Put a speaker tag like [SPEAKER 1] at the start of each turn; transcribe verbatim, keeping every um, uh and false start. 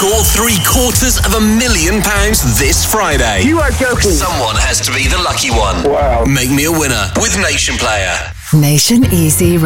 [SPEAKER 1] score three quarters of a million pounds this Friday.
[SPEAKER 2] You are joking.
[SPEAKER 1] Someone has to be the lucky one.
[SPEAKER 2] Wow.
[SPEAKER 1] Make me a winner with Nation Player.
[SPEAKER 3] Nation Easy